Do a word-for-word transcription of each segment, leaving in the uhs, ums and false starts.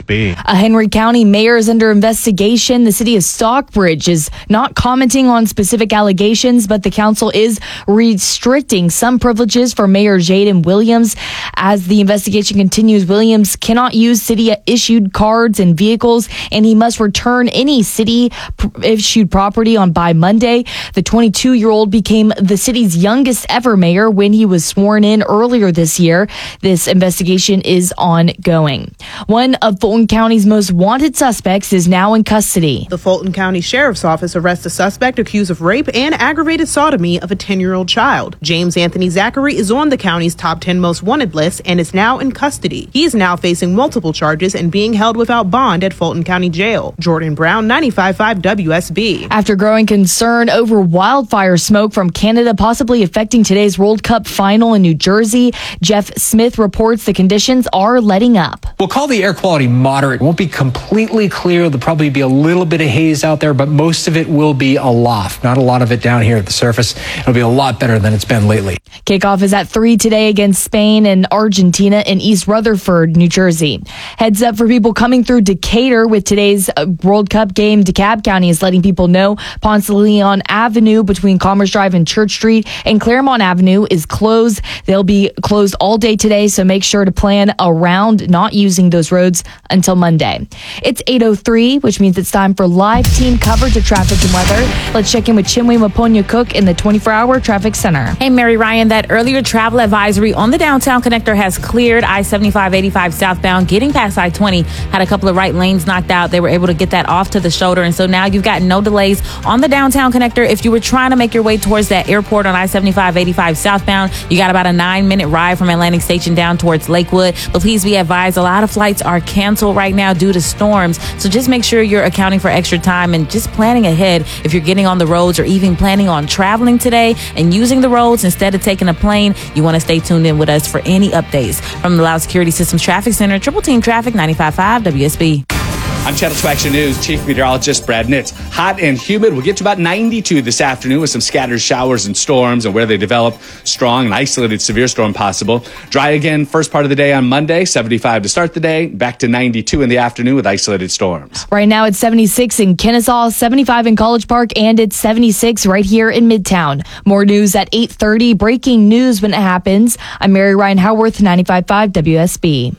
B. A Henry County mayor is under investigation. The city of Stockbridge is not commenting on specific allegations, but the council is restricting some privileges for Mayor Jaden Williams. As the investigation continues, Williams cannot use city-issued cards and vehicles, and he must return any city-issued property on by Monday. The twenty-two-year-old became the city's youngest ever mayor when he was sworn in earlier this year. This investigation is ongoing. One of Fulton County's most wanted suspects is now in custody. The Fulton County Sheriff's Office arrests a suspect accused of rape and aggravated sodomy of a ten-year-old child. James Anthony Zachary is on the county's top ten most wanted list and is now in custody. He is now facing multiple charges and being held without bond at Fulton County Jail. Jordan Brown, ninety-five point five W S B. After growing concern over wildfire smoke from Canada possibly affecting today's World Cup final in New Jersey, Jeff Smith reports the conditions are letting up. We'll call the air quality moderate. It won't be completely clear. There'll probably be a little bit of haze out there, but most of it will be aloft. Not a lot of it down here at the surface. It'll be a lot better than it's been lately. Kickoff is at three today against Spain and Argentina in East Rutherford, New Jersey. Heads up for people coming through Decatur with today's World Cup game. DeKalb County is letting people know Ponce de Leon Avenue between Commerce Drive and Church Street and Claremont Avenue is closed. They'll be closed all day today, so make sure to plan around not using those roads until Monday. It's eight oh three, which means it's time for live team coverage of traffic and weather. Let's check in with Chinwe Maponya Cook in the twenty-four hour traffic center. Hey, Mary Ryan, that earlier travel advisory on the downtown connector has cleared. I seventy-five eighty-five southbound, getting past I twenty, had a couple of right lanes knocked out. They were able to get that off to the shoulder, and so now you've got no delays on the downtown connector. If you were trying to make your way towards that airport on I seventy-five eighty-five southbound, you got about a nine minute ride from Atlantic Station down towards Lakewood. But please be advised, a lot of flights are canceled right now due to storms. So just make sure you're accounting for extra time and just planning ahead if you're getting on the roads or even planning on traveling today and using the roads instead of taking a plane. You want to stay tuned in with us for any updates. From the Loud Security Systems Traffic Center, Triple Team Traffic, ninety-five point five W S B. I'm Channel two Action News Chief Meteorologist Brad Nitz. Hot and humid. We'll get to about ninety-two this afternoon with some scattered showers and storms, and where they develop, strong and isolated severe storm possible. Dry again first part of the day on Monday, seventy-five to start the day, back to ninety-two in the afternoon with isolated storms. Right now it's seventy-six in Kennesaw, seventy-five in College Park, and it's seventy-six right here in Midtown. More news at eight thirty. Breaking news when it happens. I'm Mary Ryan Howarth, ninety-five point five W S B.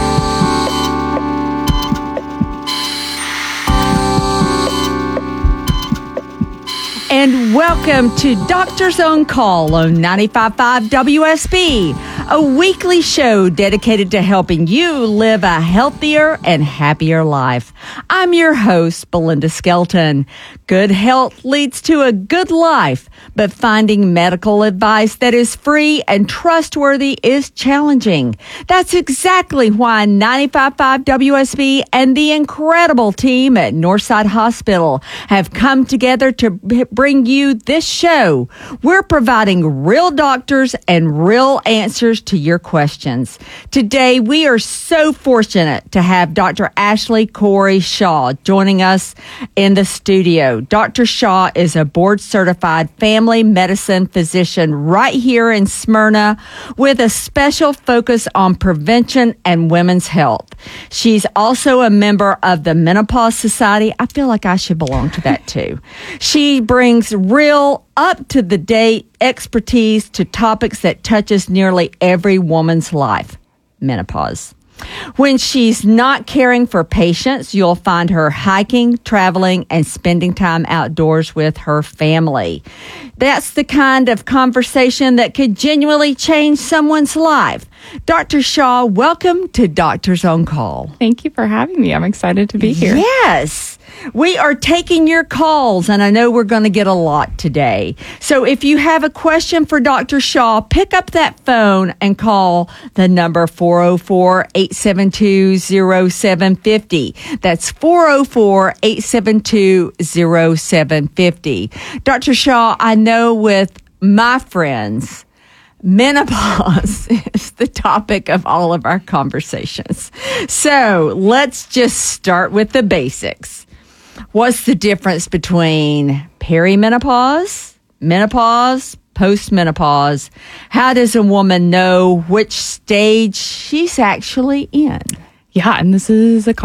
And welcome to Doctors on Call on ninety-five point five W S B, a weekly show dedicated to helping you live a healthier and happier life. I'm your host, Belinda Skelton. Good health leads to a good life, but finding medical advice that is free and trustworthy is challenging. That's exactly why ninety-five point five W S B and the incredible team at Northside Hospital have come together to bring you this show. We're providing real doctors and real answers to your questions. Today, we are so fortunate to have Doctor Ashley Corey Shaw joining us in the studio. Doctor Shaw is a board-certified family medicine physician right here in Smyrna with a special focus on prevention and women's health. She's also a member of the Menopause Society. I feel like I should belong to that too. She brings real up-to-the-date expertise to topics that touches nearly every woman's life. Menopause. When she's not caring for patients, you'll find her hiking, traveling, and spending time outdoors with her family. That's the kind of conversation that could genuinely change someone's life. Doctor Shaw, welcome to Doctors on Call. Thank you for having me. I'm excited to be here. Yes. We are taking your calls, and I know we're going to get a lot today. So if you have a question for Doctor Shaw, pick up that phone and call the number four oh four, eight seven two, oh seven five oh. That's four oh four, eight seven two, oh seven five oh. Doctor Shaw, I know with my friends, menopause is the topic of all of our conversations. So let's just start with the basics. What's the difference between perimenopause, menopause, postmenopause? How does a woman know which stage she's actually in? Yeah, and this is a